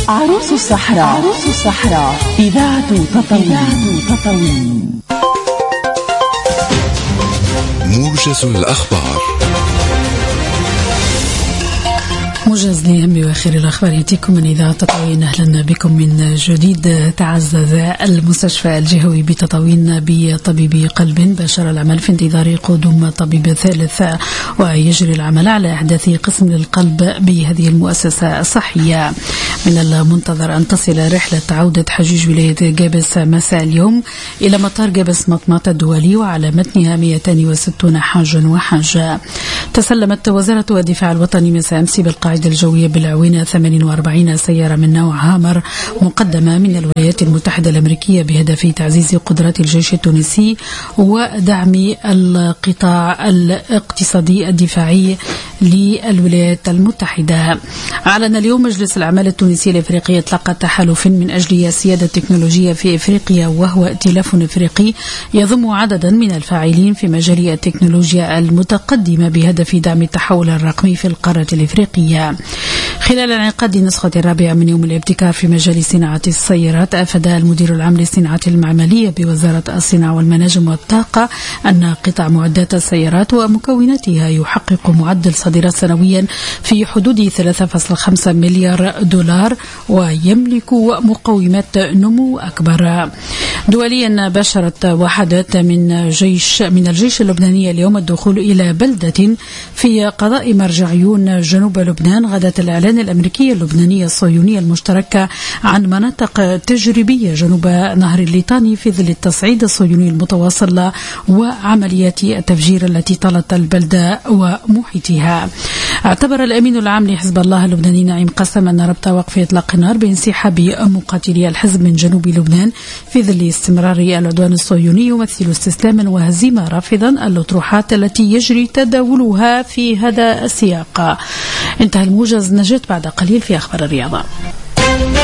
عروس الصحراء إذاعة تطاوين. موجز الأخبار. موجز لأهم وآخر الأخبار يأتيكم من إذاعة تطاوين. أهلا بكم من جديد. تعزز المستشفى الجهوي بتطاوين بطبيب قلب باشر العمل في انتظار قدوم طبيب ثالث، ويجري العمل على إحداث قسم للقلب بهذه المؤسسة الصحية. من المنتظر أن تصل رحلة عودة حجيج ولاية جابس مساء اليوم إلى مطار جابس مطماط الدولي، وعلى متنها 260 حاجا وحاجة. تسلمت وزارة الدفاع الوطني مساء أمس بالقاعدة الجوية بالعوينة 48 سيارة من نوع هامر مقدمة من الولايات المتحدة الأمريكية بهدف تعزيز قدرات الجيش التونسي ودعم القطاع الاقتصادي الدفاعي للولايات المتحدة. أعلن اليوم مجلس الأعمال التونسي الإفريقي إطلاق تحالف من أجل السيادة التكنولوجية في إفريقيا، وهو ائتلاف إفريقي يضم عددا من الفاعلين في مجال التكنولوجيا المتقدمة بهدف دعم التحول الرقمي في القارة الإفريقية. خلال انعقاد النسخة الرابعة من يوم الابتكار في مجال صناعة السيارات، أفاد المدير العام للصناعة المعملية بوزارة الصناعة والمناجم والطاقة أن قطاع معدات السيارات ومكوناتها يحقق معدل صادرات سنويا في حدود 3.5 مليار دولار، ويملك مقومات نمو أكبر. دوليا باشرت وحدات من الجيش اللبناني اليوم الدخول إلى بلدة في قضاء مرجعيون جنوب لبنان غداة الإعلان الأمريكي اللبناني الصهيوني المشترك عن مناطق تجريبية جنوب نهر الليطاني في ظل التصعيد الصهيوني المتواصل وعمليات التفجير التي طالت البلدة ومحيطها. اعتبر الأمين العام لحزب الله اللبناني نعيم قسم أن ربط وقف إطلاق النار بانسحاب مقاتلي الحزب من جنوب لبنان في ظل استمرار العدوان الصهيوني يمثل استسلاما وهزيمة، رافضا الأطروحات التي يجري تداولها في هذا السياق. انتهى الموجز. نجد بعد قليل في أخبار الرياضة.